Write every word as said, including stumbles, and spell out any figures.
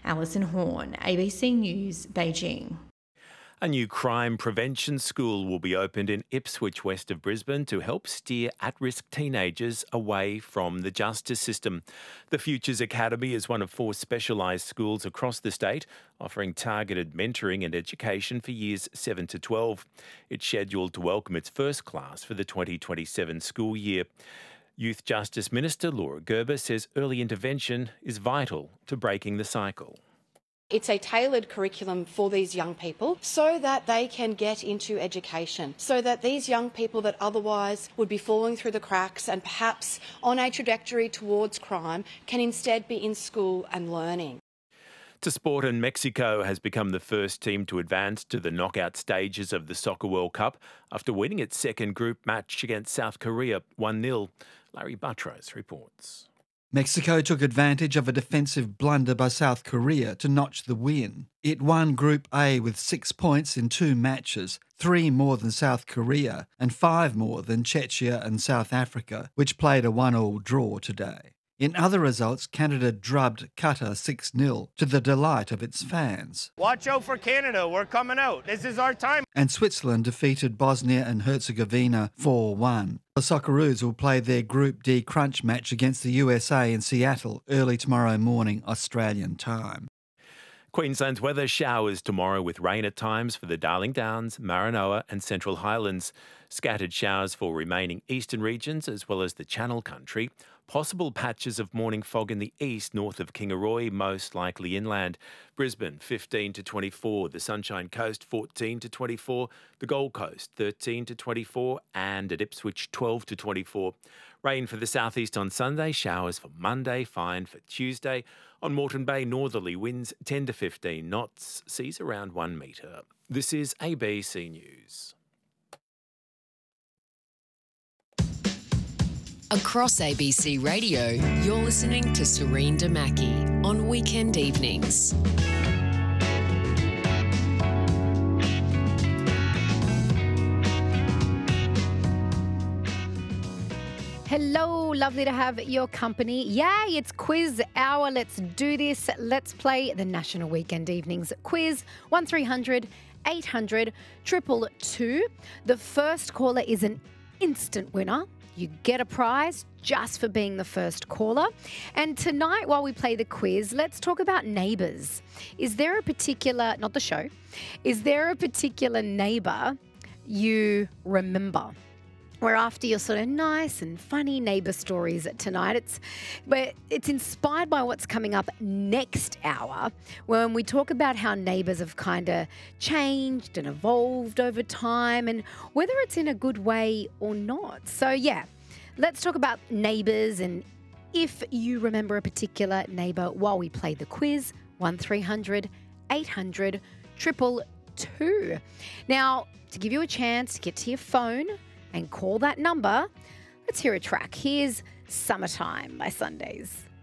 Alison Horn, A B C News, Beijing. A new crime prevention school will be opened in Ipswich, west of Brisbane, to help steer at-risk teenagers away from the justice system. The Futures Academy is one of four specialised schools across the state, offering targeted mentoring and education for years seven to twelve. It's scheduled to welcome its first class for the twenty twenty-seven school year. Youth Justice Minister Laura Gerber says early intervention is vital to breaking the cycle. It's a tailored curriculum for these young people so that they can get into education, so that these young people that otherwise would be falling through the cracks and perhaps on a trajectory towards crime can instead be in school and learning. To sport, and Mexico has become the first team to advance to the knockout stages of the Soccer World Cup after winning its second group match against South Korea one nil. Larry Buttrose reports. Mexico took advantage of a defensive blunder by South Korea to notch the win. It won Group A with six points in two matches, three more than South Korea and five more than Czechia and South Africa, which played a one-all draw today. In other results, Canada drubbed Qatar six nil to the delight of its fans. Watch out for Canada, we're coming out. This is our time. And Switzerland defeated Bosnia and Herzegovina four one. The Socceroos will play their Group D crunch match against the U S A in Seattle early tomorrow morning, Australian time. Queensland's weather: showers tomorrow with rain at times for the Darling Downs, Maranoa and Central Highlands. Scattered showers for remaining eastern regions as well as the Channel Country. Possible patches of morning fog in the east north of Kingaroy, most likely inland. Brisbane fifteen to twenty-four, the Sunshine Coast fourteen to twenty-four, the Gold Coast thirteen to twenty-four and at Ipswich twelve to twenty-four. Rain for the southeast on Sunday, showers for Monday, fine for Tuesday. On Moreton Bay, northerly winds ten to fifteen knots, seas around one metre. This is A B C News. Across A B C Radio, you're listening to Serene Damaki on weekend evenings. Hello, lovely to have your company. Yay, it's quiz hour. Let's do this. Let's play the National Weekend Evenings quiz. one three hundred eight hundred two two two. The first caller is an instant winner. You get a prize just for being the first caller. And tonight, while we play the quiz, let's talk about neighbours. Is there a particular, not the show, is there a particular neighbour you remember? We're after your sort of nice and funny neighbour stories tonight. It's but it's inspired by what's coming up next hour when we talk about how neighbours have kind of changed and evolved over time and whether it's in a good way or not. So yeah, let's talk about neighbours and if you remember a particular neighbour while we play the quiz. one three hundred eight hundred two two two. Now, to give you a chance to get to your phone and call that number, let's hear a track. Here's Summertime by Sundays.